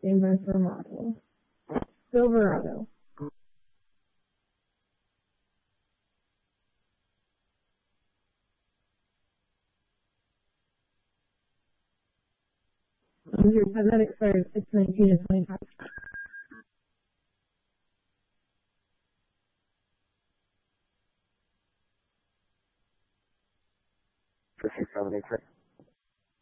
Standby for module. Silverado. Your time that expires 6/19 of 25. For 6/7/8.